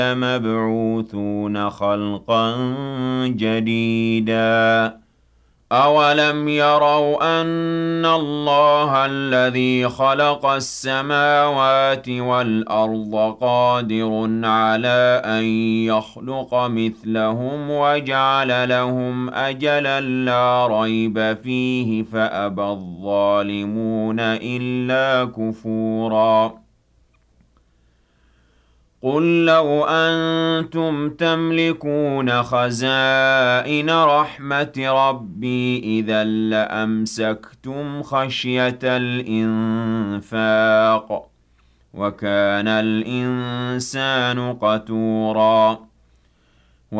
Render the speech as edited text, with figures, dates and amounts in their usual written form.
مبعوثون خلقا جديدا أولم يروا أن الله الذي خلق السماوات والأرض قادر على أن يخلق مثلهم وجعل لهم أجلا لا ريب فيه فأبى الظالمون إلا كفورا قل لو أنتم تملكون خزائن رحمة ربي إذا لأمسكتم خشية الإنفاق وكان الإنسان قتورا